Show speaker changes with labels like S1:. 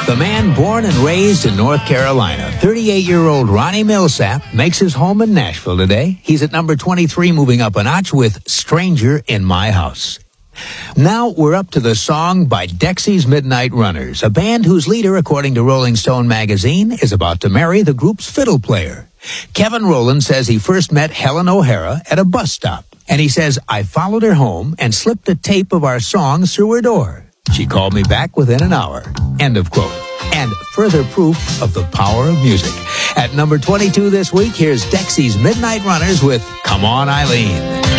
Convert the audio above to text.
S1: The man born and raised in North Carolina, 38-year-old Ronnie Millsap, makes his home in Nashville today. He's at number 23, moving up a notch with Stranger in My House. Now we're up to the song by Dexy's Midnight Runners, a band whose leader, according to Rolling Stone magazine, is about to marry the group's fiddle player. Kevin Rowland says he first met Helen O'Hara at a bus stop. And he says, I followed her home and slipped a tape of our song through her door. She called me back within an hour. End of quote. And further proof of the power of music. At number 22 this week, here's Dexy's Midnight Runners with Come On, Eileen.